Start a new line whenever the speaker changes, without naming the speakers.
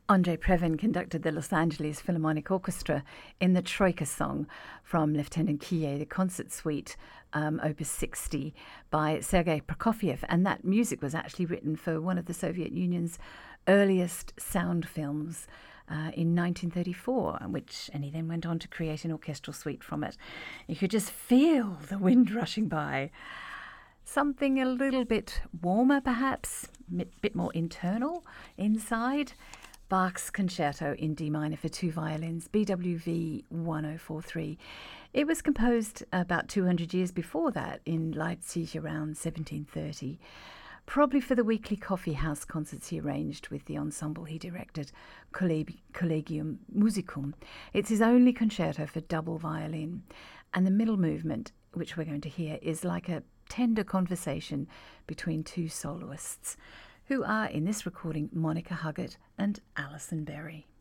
Andrei Previn conducted the Los Angeles Philharmonic Orchestra in the Troika song from Lieutenant Kiye, the concert suite, Opus 60 by Sergei Prokofiev. And that music was actually written for one of the Soviet Union's earliest sound films in 1934, and he then went on to create an orchestral suite from it. You could just feel the wind rushing by. Something a little bit warmer, perhaps, a bit more internal inside. Bach's Concerto in D minor for two violins, BWV 1043. It was composed about 200 years before that in Leipzig around 1730, probably for the weekly coffee house concerts he arranged with the ensemble he directed, Collegium Musicum. It's his only concerto for double violin, and the middle movement, which we're going to hear, is like a tender conversation between two soloists, who are, in this recording, Monica Huggett and Alison Berry.